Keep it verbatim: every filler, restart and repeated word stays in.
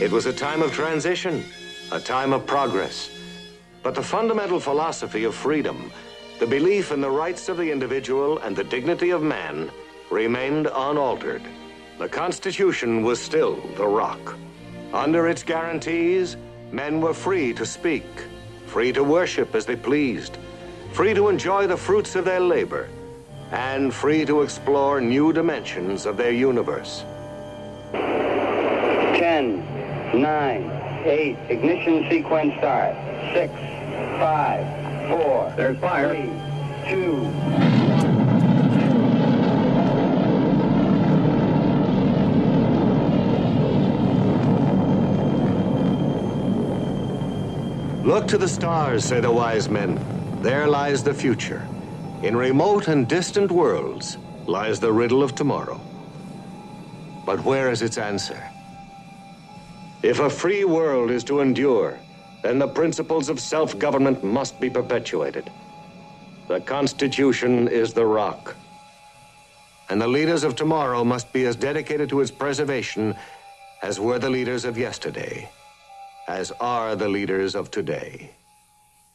It was a time of transition, a time of progress. But the fundamental philosophy of freedom, the belief in the rights of the individual and the dignity of man, remained unaltered. The Constitution was still the rock. Under its guarantees, men were free to speak, free to worship as they pleased, free to enjoy the fruits of their labor, and free to explore new dimensions of their universe. Ten, nine, eight, ignition sequence start. Six, five, four, there's fire. Three, two. Look to the stars, say the wise men. There lies the future. In remote and distant worlds lies the riddle of tomorrow. But where is its answer? If a free world is to endure, then the principles of self-government must be perpetuated. The Constitution is the rock. And the leaders of tomorrow must be as dedicated to its preservation as were the leaders of yesterday, as are the leaders of today.